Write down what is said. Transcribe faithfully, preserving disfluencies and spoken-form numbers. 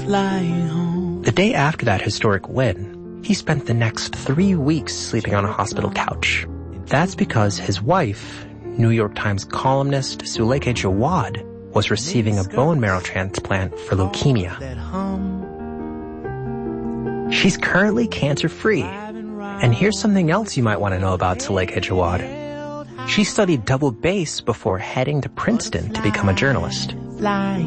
flying home. The day after that historic win, he spent the next three weeks sleeping on a hospital couch. That's because his wife, New York Times columnist Zulaikha Jawad, was receiving a bone marrow transplant for leukemia. She's currently cancer-free. And here's something else you might want to know about Zulaikha Jawad. She studied double bass before heading to Princeton to become a journalist.